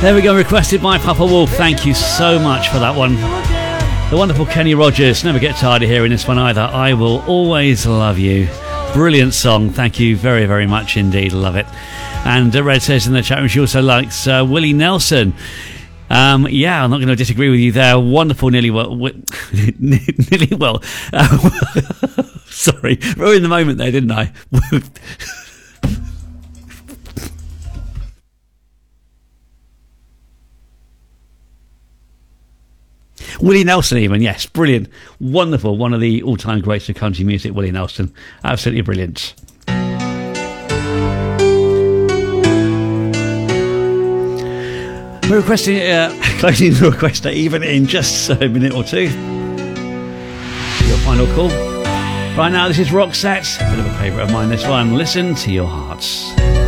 There we go, requested by Papa Wolf. Thank you so much for that one. The wonderful Kenny Rogers. Never get tired of hearing this one either. I Will Always Love You. Brilliant song. Thank you very, very much indeed. Love it. And Red says in the chat room she also likes Willie Nelson. Yeah, I'm not going to disagree with you there. Wonderful, nearly well. Nearly well. Sorry, ruined the moment there, didn't I? Willie Nelson even, yes, brilliant, wonderful, one of the all-time greats of country music, Willie Nelson, absolutely brilliant. We're requesting, closing the request even in just a minute or two. Your final call. Right now, this is Roxette, a bit of a favourite of mine, this one, Listen to Your Hearts.